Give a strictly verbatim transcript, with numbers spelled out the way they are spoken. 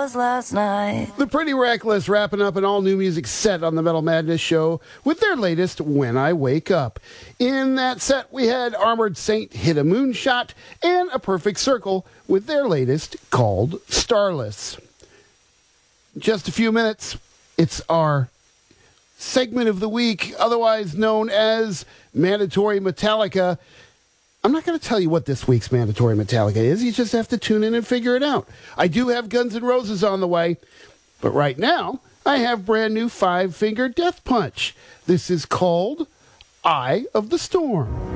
was last night. The Pretty Reckless wrapping up an all-new music set on the Metal Madness show with their latest When I Wake Up. In that set, we had Armored Saint hit a moonshot and A Perfect Circle with their latest called Starless. Just a few minutes, it's our segment of the week, otherwise known as Mandatory Metallica. I'm not going to tell you what this week's Mandatory Metallica is. You just have to tune in and figure it out. I do have Guns N' Roses on the way, but right now, I have brand new Five Finger Death Punch. This is called Eye of the Storm.